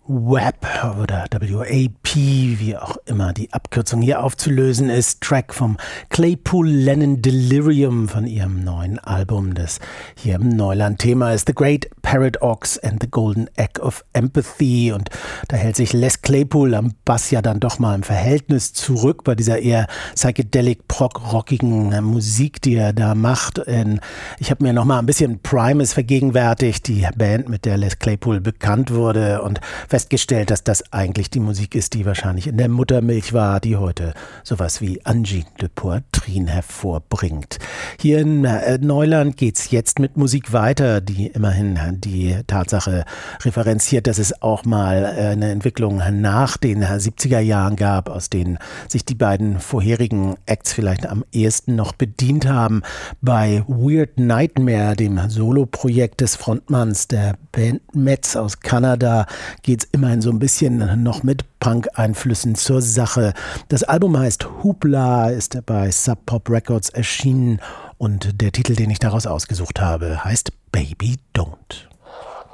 WAP oder WAP, wie auch immer die Abkürzung hier aufzulösen ist. Track vom Claypool Lennon Delirium von ihrem neuen Album, das hier im Neuland-Thema ist. The Great Paradox and the Golden Egg of Empathy. Und da hält sich Les Claypool am Bass ja dann doch mal im Verhältnis zurück bei dieser eher psychedelic-prog-rockigen Musik, die er da macht. Ich habe mir noch mal ein bisschen Primus vergegenwärtigt, die Band, mit der Les Claypool bekannt wurde, und festgestellt, dass das eigentlich die Musik ist, die wahrscheinlich in der Muttermilch war, die heute sowas wie Angine de Poitrine hervorbringt. Hier in Neuland geht's jetzt mit Musik weiter, die immerhin die Tatsache referenziert, dass es auch mal eine Entwicklung nach den 70er Jahren gab, aus denen sich die beiden vorherigen Acts vielleicht am ehesten noch bedient haben. Bei Weird Nightmare, dem Soloprojekt des Frontmanns der Band Metz aus Kanada, geht's immerhin so ein bisschen noch mit Punk-Einflüssen zur Sache. Das Album heißt Hoopla, ist bei Sub Pop Records erschienen, und der Titel, den ich daraus ausgesucht habe, heißt Baby Don't.